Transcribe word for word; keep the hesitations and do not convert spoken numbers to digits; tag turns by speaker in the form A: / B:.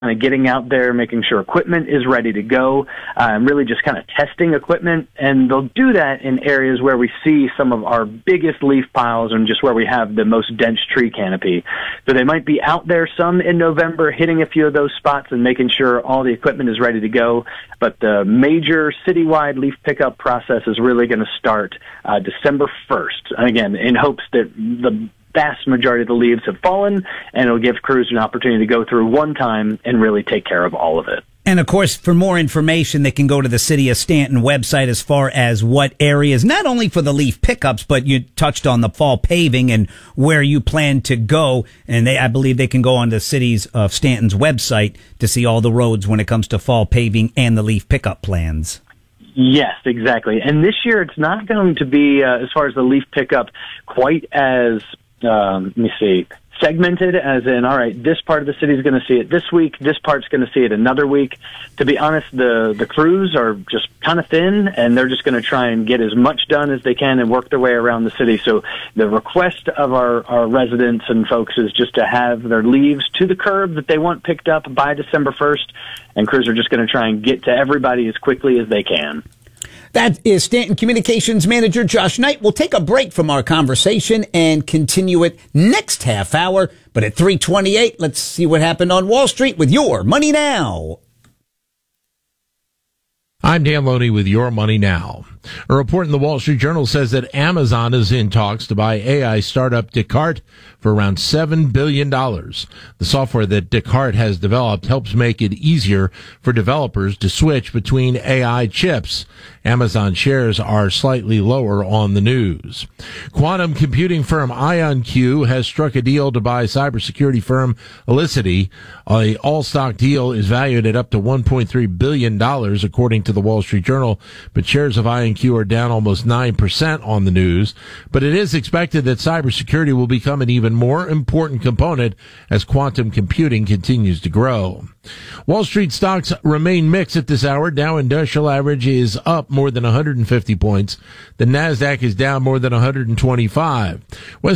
A: kind of getting out there, making sure equipment is ready to go, uh, and really just kind of testing equipment. And they'll do that in areas where we see some of our biggest leaf piles and just where we have the most dense tree canopy. So they might be out there some in November, hitting a few of those spots and making sure all the equipment is ready to go. But the major citywide leaf pickup process is really going to start uh, December first. And again, in hopes that the vast majority of the leaves have fallen, and it'll give crews an opportunity to go through one time and really take care of all of it.
B: And, of course, for more information, they can go to the City of Stanton website as far as what areas, not only for the leaf pickups, but you touched on the fall paving and where you plan to go. And they, I believe they can go on the Cities of Stanton's website to see all the roads when it comes to fall paving and the leaf pickup plans.
A: Yes, exactly. And this year it's not going to be, uh, as far as the leaf pickup, quite as Um, let me see, segmented as in, all right, this part of the city is going to see it this week, this part's going to see it another week. To be honest, the, the crews are just kind of thin, and they're just going to try and get as much done as they can and work their way around the city. So the request of our, our residents and folks is just to have their leaves to the curb that they want picked up by December first, and crews are just going to try and get to everybody as quickly as they can.
B: That is Stanton Communications Manager Josh Knight. We'll take a break from our conversation and continue it next half hour. But at three twenty-eight, let's see what happened on Wall Street with Your Money Now.
C: I'm Dan Loney with Your Money Now. A report in the Wall Street Journal says that Amazon is in talks to buy A I startup Descartes for around seven billion dollars. The software that Descartes has developed helps make it easier for developers to switch between A I chips. Amazon shares are slightly lower on the news. Quantum computing firm IonQ has struck a deal to buy cybersecurity firm Elicity. A all-stock deal is valued at up to one point three billion dollars, according to the Wall Street Journal, but shares of IonQ are down almost nine percent on the news. But it is expected that cybersecurity will become an even more important component as quantum computing continues to grow. Wall Street stocks remain mixed at this hour. Dow Industrial Average is up more than one hundred fifty points. The NASDAQ is down more than one hundred twenty-five.